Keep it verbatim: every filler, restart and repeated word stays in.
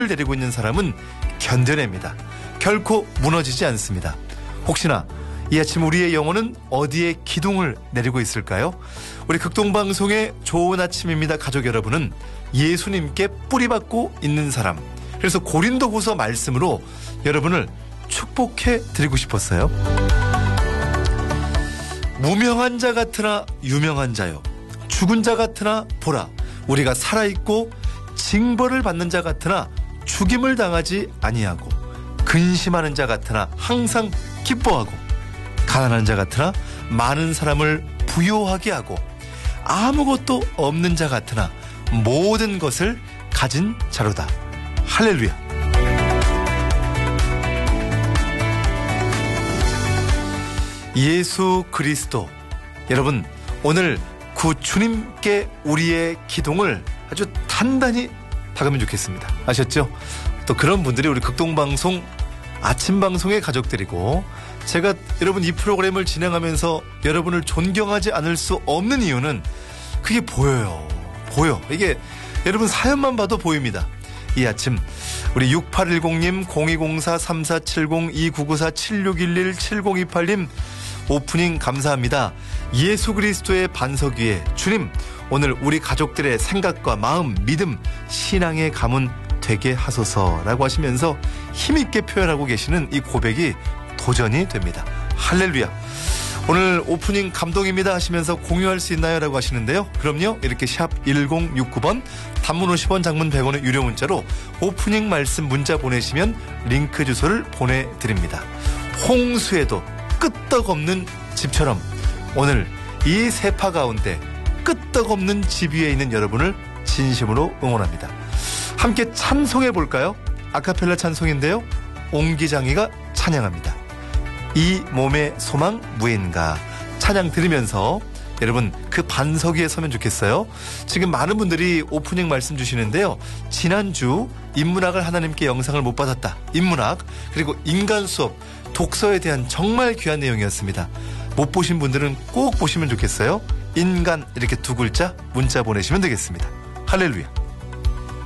데리고 있는 사람은 견뎌냅니다. 결코 무너지지 않습니다. 혹시나 이 아침 우리의 영혼은 어디에 기둥을 내리고 있을까요? 우리 극동방송의 좋은 아침입니다. 가족 여러분은 예수님께 뿌리박고 있는 사람, 그래서 고린도후서 말씀으로 여러분을 축복해 드리고 싶었어요. 무명한 자 같으나 유명한 자요, 죽은 자 같으나 보라, 우리가 살아있고 징벌을 받는 자 같으나 죽임을 당하지 아니하고, 근심하는 자 같으나 항상 기뻐하고, 가난한 자 같으나 많은 사람을 부요하게 하고, 아무것도 없는 자 같으나 모든 것을 가진 자로다. 할렐루야. 예수 그리스도, 여러분 오늘 그 주님께 우리의 기둥을 아주 단단히 박으면 좋겠습니다. 아셨죠? 또 그런 분들이 우리 극동방송 아침방송의 가족들이고, 제가 여러분 이 프로그램을 진행하면서 여러분을 존경하지 않을 수 없는 이유는 그게 보여요. 보여. 이게 여러분 사연만 봐도 보입니다. 이 아침 우리 육팔일공님, 공이공사 삼사칠공, 이구구사 칠육일일, 칠공이팔님 오프닝 감사합니다. 예수 그리스도의 반석 위에 주님, 오늘 우리 가족들의 생각과 마음, 믿음, 신앙의 가문 되게 하소서라고 하시면서 힘있게 표현하고 계시는 이 고백이 도전이 됩니다. 할렐루야. 오늘 오프닝 감동입니다 하시면서 공유할 수 있나요? 라고 하시는데요. 그럼요. 이렇게 샵 일공육구 번, 단문 오십 원, 장문 백 원의 유료 문자로 오프닝 말씀 문자 보내시면 링크 주소를 보내드립니다. 홍수에도 끄떡없는 집처럼 오늘 이 세파 가운데 끄떡없는 집 위에 있는 여러분을 진심으로 응원합니다. 함께 찬송해 볼까요? 아카펠라 찬송인데요. 옹기장이가 찬양합니다. 이 몸의 소망 무인가. 찬양 들으면서 여러분 그 반석 위에 서면 좋겠어요. 지금 많은 분들이 오프닝 말씀 주시는데요. 지난주 인문학을 하나님께 영상을 못 받았다, 인문학, 그리고 인간 수업, 독서에 대한 정말 귀한 내용이었습니다. 못 보신 분들은 꼭 보시면 좋겠어요. 인간 이렇게 두 글자 문자 보내시면 되겠습니다. 할렐루야.